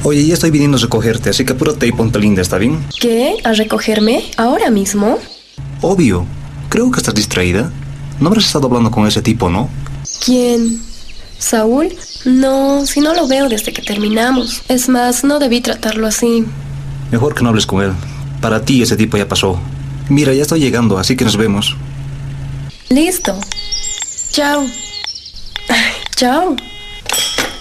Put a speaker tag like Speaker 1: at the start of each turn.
Speaker 1: Oye, ya estoy viniendo a recogerte, así que apúrate y ponte linda, ¿está bien?
Speaker 2: ¿Qué? ¿A recogerme? ¿Ahora mismo?
Speaker 1: Obvio. Creo que estás distraída. No habrás estado hablando con ese tipo, ¿no?
Speaker 2: ¿Quién? ¿Saúl? No, si no lo veo desde que terminamos. Es más, no debí tratarlo así.
Speaker 1: Mejor que no hables con él. Para ti ese tipo ya pasó. Mira, ya estoy llegando, así que nos vemos.
Speaker 2: Listo. Chao. Ay, chao.